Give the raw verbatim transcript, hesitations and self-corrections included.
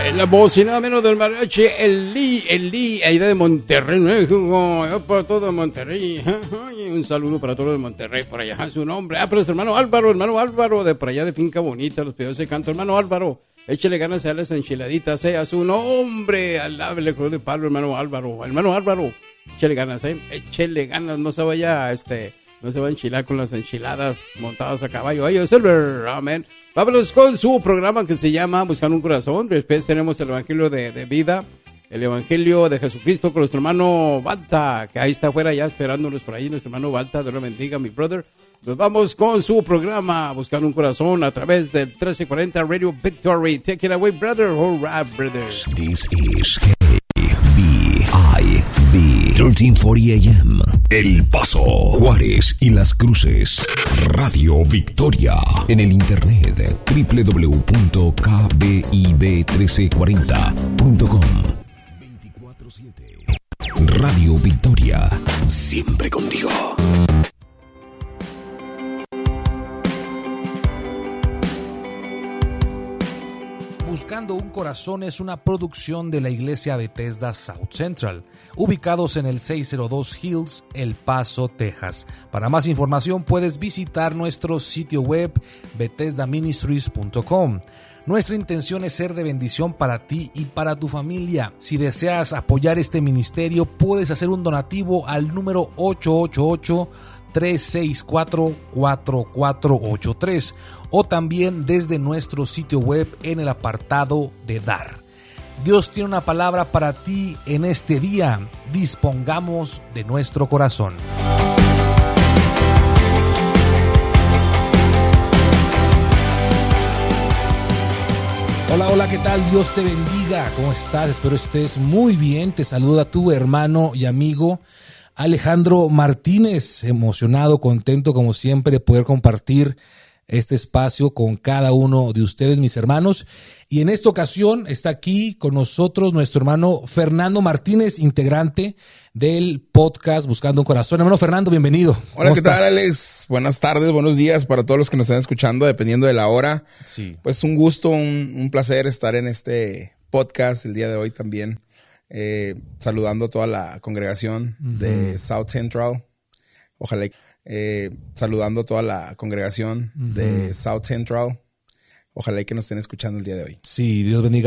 En la voz y nada menos del mariachi, el Lee, el Lee, ahí de Monterrey, México, para todo Monterrey. Un saludo para todos de Monterrey, por allá, su nombre. Ah, pero es hermano Álvaro, hermano Álvaro, de por allá de Finca Bonita, los pedidos de canto. Hermano Álvaro, échale ganas a las enchiladitas, eh, a su nombre, al ave cruz de Pablo, hermano Álvaro. Hermano Álvaro, échale ganas, eh, échale ganas, no se vaya, este... no se va a enchilar con las enchiladas montadas a caballo. Ay, Silver, amén. Vámonos con su programa que se llama Buscando un Corazón. Después tenemos el Evangelio de, de Vida, el Evangelio de Jesucristo con nuestro hermano Balta, que ahí está afuera ya esperándonos por ahí. Nuestro hermano Balta, Dios lo bendiga, mi brother. Nos vamos con su programa Buscando un Corazón a través del trece cuarenta Radio Victory. Take it away, brother. All right, brother. This is K B I B trece cuarenta A M. El Paso, Juárez y Las Cruces. Radio Victoria. En el internet doble u doble u doble u punto k b i b trece cuarenta punto com. veinticuatro siete. Radio Victoria. Siempre contigo. Buscando un Corazón es una producción de la Iglesia Bethesda South Central, ubicados en el seiscientos dos Hills, El Paso, Texas. Para más información puedes visitar nuestro sitio web bethesda ministries punto com. Nuestra intención es ser de bendición para ti y para tu familia. Si deseas apoyar este ministerio, puedes hacer un donativo al número ocho ocho ocho, tres seis cuatro, cuatro cuatro ocho tres o también desde nuestro sitio web en el apartado de dar. Dios tiene una palabra para ti en este día. Dispongamos de nuestro corazón. Hola, hola, ¿qué tal? Dios te bendiga. ¿Cómo estás? Espero estés muy bien. Te saluda tu hermano y amigo Alejandro Martínez, emocionado, contento como siempre de poder compartir este espacio con cada uno de ustedes, mis hermanos. Y en esta ocasión está aquí con nosotros nuestro hermano Fernando Martínez, integrante del podcast Buscando un Corazón. Hermano Fernando, bienvenido. Hola, ¿qué estás? tal, Alex? Buenas tardes, buenos días para todos los que nos están escuchando, dependiendo de la hora. Sí. Pues un gusto, un, un placer estar en este podcast el día de hoy también. Eh, saludando a toda la congregación uh-huh. de South Central. Ojalá. Eh, saludando a toda la congregación uh-huh. de South Central. Ojalá que nos estén escuchando el día de hoy. Sí, Dios bendiga